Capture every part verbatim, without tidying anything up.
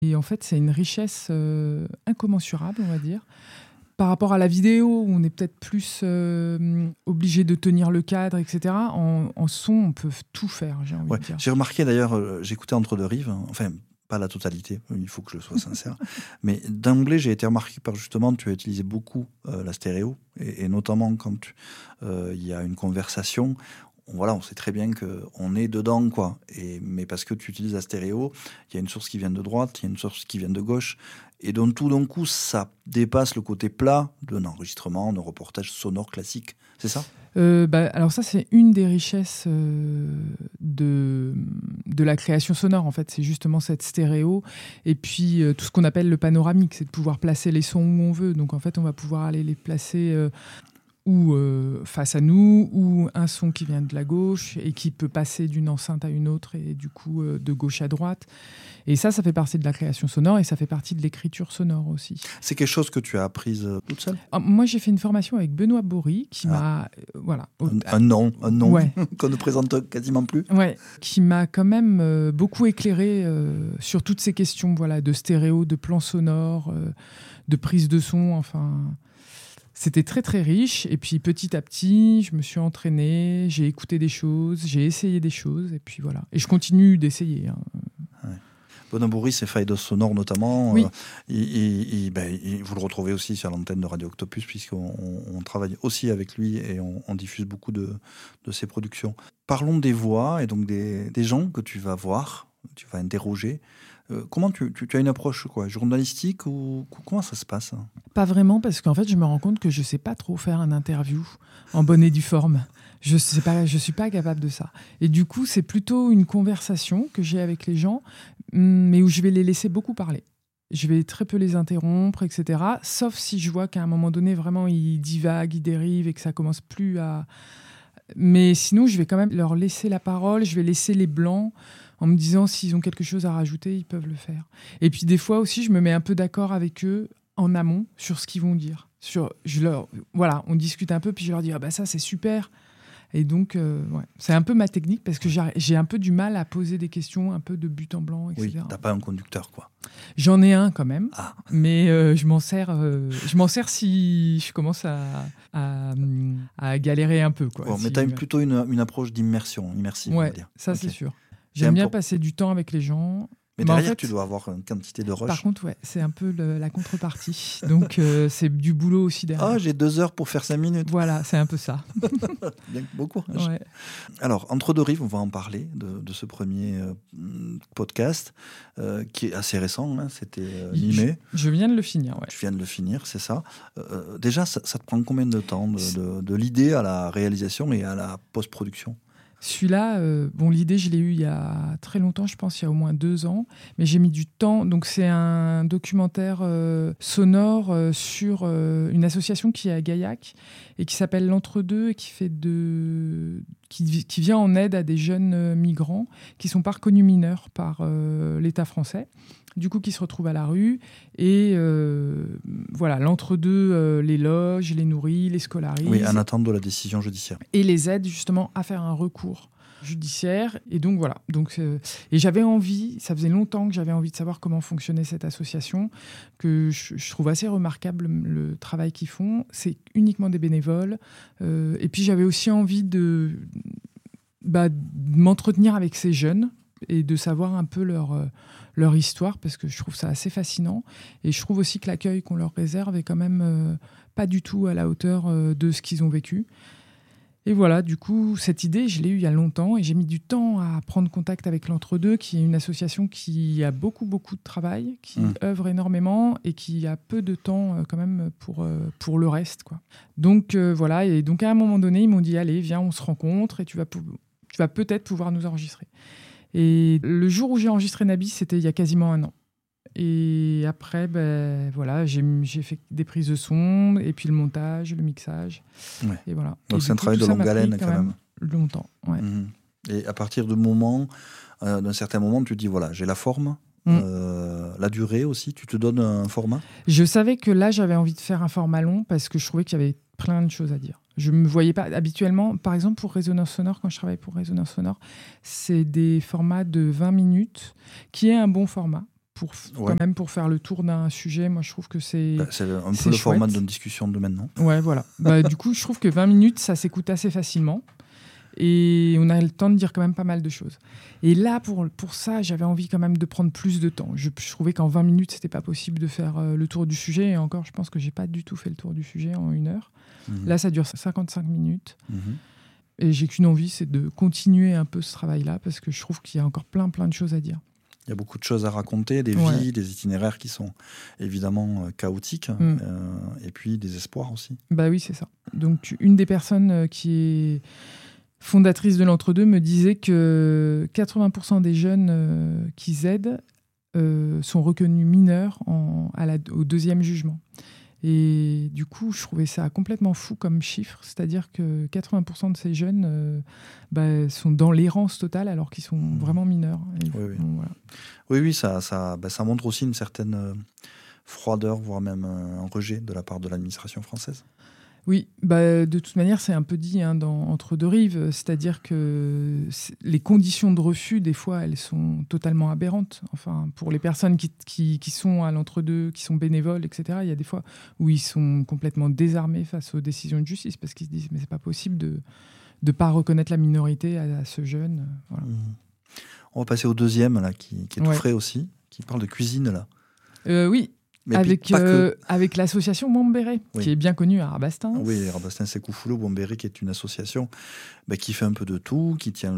Et en fait, c'est une richesse euh, incommensurable, on va dire. Par rapport à la vidéo, où on est peut-être plus euh, obligé de tenir le cadre, et cetera. En, en son, on peut tout faire, j'ai envie Ouais. de dire. J'ai remarqué d'ailleurs, euh, j'écoutais Entre deux rives, hein, enfin, pas la totalité, il faut que je sois sincère, mais d'emblée, j'ai été remarqué par justement, tu as utilisé beaucoup euh, la stéréo, et, et notamment quand il euh, y a une conversation. Voilà, on sait très bien qu'on est dedans, quoi. Et, mais parce que tu utilises la stéréo, il y a une source qui vient de droite, il y a une source qui vient de gauche. Et donc, tout d'un coup, ça dépasse le côté plat d'un enregistrement, d'un reportage sonore classique. C'est ça ? euh, bah, Alors ça, c'est une des richesses euh, de, de la création sonore, en fait. C'est justement cette stéréo. Et puis, euh, tout ce qu'on appelle le panoramique, c'est de pouvoir placer les sons où on veut. Donc, en fait, on va pouvoir aller les placer... Euh, ou euh, face à nous, ou un son qui vient de la gauche et qui peut passer d'une enceinte à une autre et du coup euh, de gauche à droite. Et ça, ça fait partie de la création sonore et ça fait partie de l'écriture sonore aussi. C'est quelque chose que tu as apprise euh, toute seule ? Alors, moi, j'ai fait une formation avec Benoît Bory qui ah. m'a... Euh, voilà. Un, un nom, un nom ouais. qu'on ne présente quasiment plus. Ouais, qui m'a quand même euh, beaucoup éclairé euh, sur toutes ces questions voilà, de stéréo, de plan sonore, euh, de prise de son, enfin... C'était très, très riche. Et puis, petit à petit, je me suis entraînée, j'ai écouté des choses, j'ai essayé des choses. Et puis, voilà. Et je continue d'essayer. Hein. Ouais. Benoît Bory, c'est Failles sonores notamment. Oui. Euh, il, il, il, ben, il, vous le retrouvez aussi sur l'antenne de Radio Octopus, puisqu'on on, on travaille aussi avec lui et on, on diffuse beaucoup de, de ses productions. Parlons des voix et donc des, des gens que tu vas voir, tu vas interroger. Euh, comment tu, tu, tu as une approche quoi, journalistique ou comment ça se passe ? Pas vraiment, parce qu'en fait, je me rends compte que je ne sais pas trop faire une interview en bonne et due forme. Je ne suis pas capable de ça. Et du coup, c'est plutôt une conversation que j'ai avec les gens, mais où je vais les laisser beaucoup parler. Je vais très peu les interrompre, et cetera. Sauf si je vois qu'à un moment donné, vraiment, ils divaguent, ils dérivent et que ça commence plus à... Mais sinon, je vais quand même leur laisser la parole, je vais laisser les blancs en me disant s'ils ont quelque chose à rajouter, ils peuvent le faire. Et puis des fois aussi, je me mets un peu d'accord avec eux en amont sur ce qu'ils vont dire. Sur, je leur, voilà, on discute un peu, puis je leur dis ah bah ça c'est super. Et donc, euh, ouais. C'est un peu ma technique parce que j'ai, j'ai un peu du mal à poser des questions un peu de but en blanc, et cetera. Oui, t'as pas un conducteur, quoi. J'en ai un quand même, ah. mais euh, je m'en sers. Euh, je m'en sers si je commence à, à, à galérer un peu, quoi. Bon, si, mais t'as une, ouais. plutôt une, une approche d'immersion, immersive, ouais, on va dire. ça okay. c'est sûr. J'aime bien passer du temps avec les gens. Mais derrière, en fait, tu dois avoir une quantité de rush. Par contre, ouais, c'est un peu le, la contrepartie. Donc, euh, c'est du boulot aussi derrière. Ah, j'ai deux heures pour faire cinq minutes. Voilà, c'est un peu ça. Bien, bon courage. Ouais. Alors, Entre deux rives, on va en parler de, de ce premier euh, podcast euh, qui est assez récent. Hein, c'était euh, mi-mai. Je, je viens de le finir, ouais. Tu viens de le finir, c'est ça. Euh, déjà, ça, ça te prend combien de temps de, de, de l'idée à la réalisation et à la post-production ? Celui-là, euh, bon, l'idée, je l'ai eue il y a très longtemps, je pense, il y a au moins deux ans, mais j'ai mis du temps. Donc, c'est un documentaire euh, sonore euh, sur euh, une association qui est à Gaillac et qui s'appelle L'Entre-deux et qui fait de, qui, qui vient en aide à des jeunes euh, migrants qui sont pas reconnus mineurs par euh, l'État français. Du coup, qui se retrouvent à la rue. Et euh, voilà, l'entre-deux euh, les loge, les nourrit, les scolarise. Oui, en attente de la décision judiciaire. Et les aide justement à faire un recours judiciaire. Et donc voilà. Donc, euh, et j'avais envie, ça faisait longtemps que j'avais envie de savoir comment fonctionnait cette association, que je, je trouve assez remarquable le travail qu'ils font. C'est uniquement des bénévoles. Euh, et puis j'avais aussi envie de, bah, de m'entretenir avec ces jeunes et de savoir un peu leur... Euh, leur histoire, parce que je trouve ça assez fascinant. Et je trouve aussi que l'accueil qu'on leur réserve est quand même euh, pas du tout à la hauteur euh, de ce qu'ils ont vécu. Et voilà, du coup, cette idée, je l'ai eue il y a longtemps et j'ai mis du temps à prendre contact avec l'Entre-deux, qui est une association qui a beaucoup, beaucoup de travail, qui mmh. œuvre énormément et qui a peu de temps euh, quand même pour, euh, pour le reste, quoi. Donc, euh, voilà. Et donc, à un moment donné, ils m'ont dit, allez, viens, on se rencontre et tu vas, pou- tu vas peut-être pouvoir nous enregistrer. Et le jour où j'ai enregistré Nabi, c'était il y a quasiment un an. Et après, ben, voilà, j'ai, j'ai fait des prises de son, et puis le montage, le mixage. Ouais. Et voilà. Donc et c'est un coup, travail de longue haleine quand quand même. même. Longtemps, ouais. Mmh. Et à partir de moment, euh, d'un certain moment, tu te dis, voilà, j'ai la forme, mmh. euh, la durée aussi, tu te donnes un format ? Je savais que là, j'avais envie de faire un format long, parce que je trouvais qu'il y avait plein de choses à dire. Je ne me voyais pas habituellement, par exemple pour Résonance Sonore, quand je travaille pour Résonance Sonore, c'est des formats de vingt minutes, qui est un bon format pour, Ouais. quand même pour faire le tour d'un sujet. Moi, je trouve que c'est... Bah, c'est un c'est peu le chouette. format d'une discussion de maintenant. Ouais, voilà. Bah, du coup, je trouve que vingt minutes, ça s'écoute assez facilement. Et on a le temps de dire quand même pas mal de choses. Et là, pour, pour ça, j'avais envie quand même de prendre plus de temps. Je, je trouvais qu'en vingt minutes, c'était pas possible de faire euh, le tour du sujet. Et encore, je pense que j'ai pas du tout fait le tour du sujet en une heure. Mmh. Là, ça dure cinquante-cinq minutes. Mmh. Et j'ai qu'une envie, c'est de continuer un peu ce travail-là, parce que je trouve qu'il y a encore plein, plein de choses à dire. Il y a beaucoup de choses à raconter, des Ouais. vies, des itinéraires qui sont évidemment euh, chaotiques, Mm. euh, et puis des espoirs aussi. Bah oui, c'est ça. Donc, tu- une des personnes euh, qui est fondatrice de l'Entre-deux me disait que quatre-vingts pour cent des jeunes euh, qu'ils aident euh, sont reconnus mineurs en, à la, au deuxième jugement. Et du coup, je trouvais ça complètement fou comme chiffre. C'est-à-dire que quatre-vingts pour cent de ces jeunes euh, bah, sont dans l'errance totale alors qu'ils sont vraiment mineurs. Et Oui, oui. bon, voilà. Oui, oui, ça, ça, bah, ça montre aussi une certaine euh, froideur, voire même euh, un rejet de la part de l'administration française. Oui, bah, de toute manière, c'est un peu dit hein, dans Entre deux rives, c'est-à-dire que c'est- les conditions de refus, des fois, elles sont totalement aberrantes. Enfin, pour les personnes qui, qui, qui sont à l'entre-deux, qui sont bénévoles, et cetera, il y a des fois où ils sont complètement désarmés face aux décisions de justice parce qu'ils se disent mais c'est pas possible de ne pas reconnaître la minorité à, à ce jeune. Voilà. Mmh. On va passer au deuxième, là, qui, qui est tout Ouais. frais aussi, qui parle de cuisine, là. Euh, oui, Mais puis avec, pas que. euh, avec l'association Montbéret, Oui. qui est bien connue à Rabastens. Oui, Rabastens Sekoufoulou Bombéré, qui est une association bah, qui fait un peu de tout, qui tient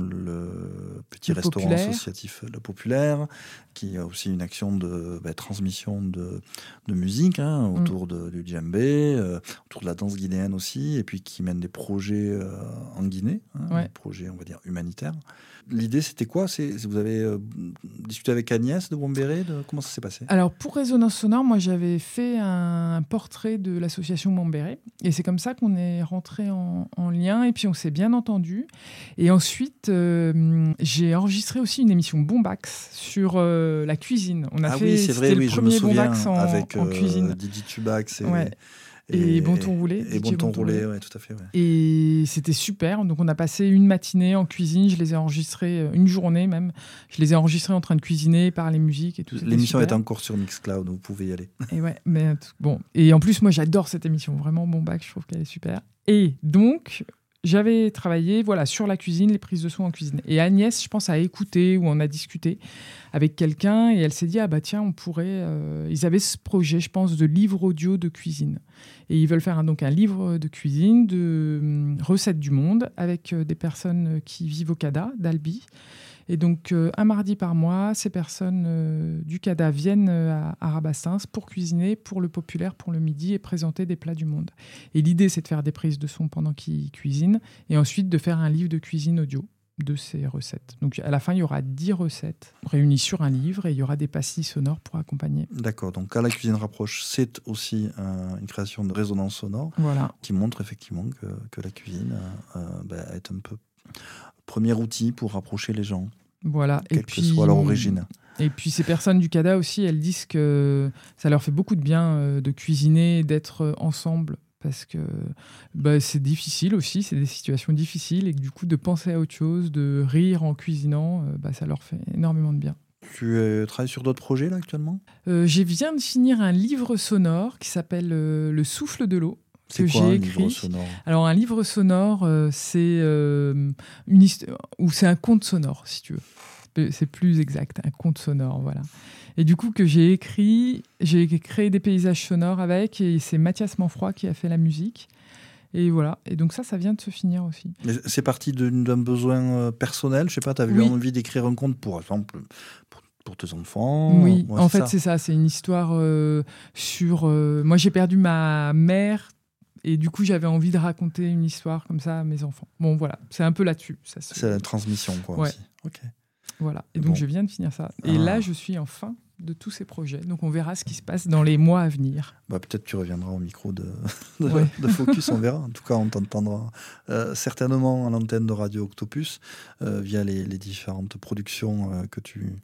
le petit Le restaurant populaire. associatif Le Populaire, qui a aussi une action de bah, transmission de, de musique hein, autour de, du djembé, euh, autour de la danse guinéenne aussi, et puis qui mène des projets euh, en Guinée, hein, Ouais. des projets, on va dire, humanitaires. L'idée, c'était quoi? C'est, Vous avez euh, discuté avec Agnès de Bombéré de... Comment ça s'est passé? Alors, pour Résonance Sonore, moi, j'avais fait un portrait de l'association Montbéret. Et c'est comme ça qu'on est rentré en, en lien. Et puis, on s'est bien entendu. Et ensuite, euh, j'ai enregistré aussi une émission Bombax sur euh, la cuisine. On a Ah fait, oui, c'est c'était vrai, le oui, je me premier souviens, Bombax en, avec en euh, cuisine. Didi Tubax et, Ouais. Et Bon Ton Roulé, Et D J Bon Ton Bon Ton Roulé, Roulé. ouais, tout à fait. Ouais. Et c'était super. Donc, on a passé une matinée en cuisine. Je les ai enregistrés, euh, une journée même. Je les ai enregistrés en train de cuisiner, parler musique et tout. C'était L'émission super. est encore sur Mixcloud, vous pouvez y aller. Et ouais, mais bon. Et en plus, moi, j'adore cette émission. Vraiment, Bombax, je trouve qu'elle est super. Et donc, j'avais travaillé voilà, sur la cuisine, les prises de son en cuisine. Et Agnès, je pense, a écouté ou on a discuté avec quelqu'un et elle s'est dit, ah bah tiens, on pourrait... Euh... Ils avaient ce projet, je pense, de livre audio de cuisine. Et ils veulent faire un, donc un livre de cuisine, de hum, recettes du monde, avec euh, des personnes qui vivent au Cada, d'Albi. Et donc, euh, un mardi par mois, ces personnes euh, du Cada viennent euh, à, à Rabastens pour cuisiner pour le populaire, pour le midi, et présenter des plats du monde. Et l'idée, c'est de faire des prises de son pendant qu'ils cuisinent, et ensuite de faire un livre de cuisine audio de ces recettes. Donc, à la fin, il y aura dix recettes réunies sur un livre, et il y aura des pastilles sonores pour accompagner. D'accord, donc quand la cuisine rapproche, c'est aussi euh, une création de résonance sonore Voilà. qui montre effectivement que, que la cuisine euh, bah, est un peu premier outil pour rapprocher les gens, Voilà. quelle Et que puis, soit leur origine. Et puis ces personnes du Cada aussi, elles disent que ça leur fait beaucoup de bien euh, de cuisiner, d'être euh, ensemble, parce que bah, c'est difficile aussi, c'est des situations difficiles, et que du coup de penser à autre chose, de rire en cuisinant, euh, bah, ça leur fait énormément de bien. Tu euh, travailles sur d'autres projets là actuellement? Euh, je viens de finir un livre sonore qui s'appelle euh, Le souffle de l'eau. C'est que quoi j'ai un écrit. livre sonore? Alors un livre sonore, euh, c'est euh, une histoire, ou c'est un conte sonore, si tu veux. C'est plus exact, un conte sonore, voilà. Et du coup que j'ai écrit, j'ai créé des paysages sonores avec, et c'est Mathias Manfroy qui a fait la musique. Et voilà. Et donc ça, ça vient de se finir aussi. Mais c'est parti d'une- d'un besoin euh, personnel, je sais pas, tu as eu Oui. envie d'écrire un conte pour exemple pour, pour tes enfants? Oui, Ouais, en c'est fait ça. c'est ça, c'est une histoire euh, sur... euh, moi j'ai perdu ma mère. Et du coup, j'avais envie de raconter une histoire comme ça à mes enfants. Bon, voilà, c'est un peu là-dessus. Ça se... C'est la transmission, quoi, Ouais. aussi. Ok. Voilà. Et Bon. donc, je viens de finir ça. Et Ah. là, je suis en fin de tous ces projets. Donc, on verra ce qui se passe dans les mois à venir. Bah, peut-être tu reviendras au micro de, de, Ouais. de Focus, on verra. En tout cas, on t'entendra euh, certainement à l'antenne de Radio Octopus euh, via les, les différentes productions euh, que, tu,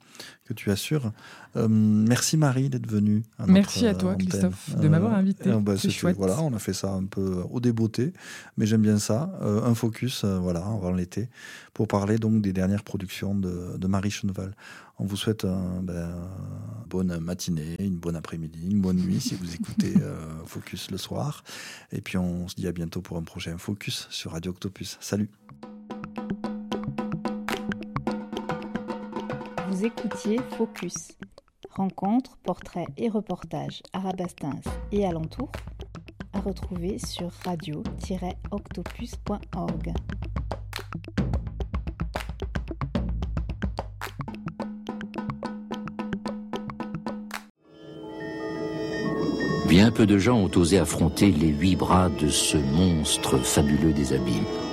que tu assures. Euh, merci Marie d'être venue. À notre, merci à toi antenne. Christophe de m'avoir invité. Euh, bah, c'est chouette. Voilà, on a fait ça un peu au débeauté, mais j'aime bien ça. Euh, un focus, euh, voilà, avant l'été, pour parler donc des dernières productions de, de Marie Cheneval. On vous souhaite un, ben, une bonne matinée, une bonne après-midi, une bonne nuit si vous écoutez euh, Focus le soir. Et puis on se dit à bientôt pour un prochain Focus sur Radio Octopus. Salut. Vous écoutiez Focus. Rencontres, portraits et reportages arabastins et alentours à retrouver sur radio tiret octopus point org. Bien peu de gens ont osé affronter les huit bras de ce monstre fabuleux des abîmes.